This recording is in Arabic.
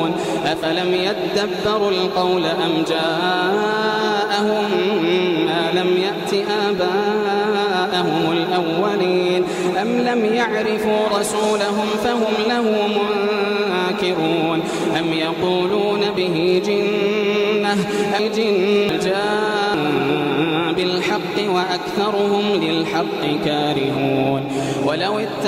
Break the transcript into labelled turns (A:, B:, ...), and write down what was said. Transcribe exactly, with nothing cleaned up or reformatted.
A: يعلمون أفلم يدبروا القول أم جاءهم ما لم يأت آباءهم الأولين أم لم يعرفوا رسولهم فهم له منكرون أم يقولون به جنة أي جن جاء بالحق وأكثرهم للحق كارهون ولو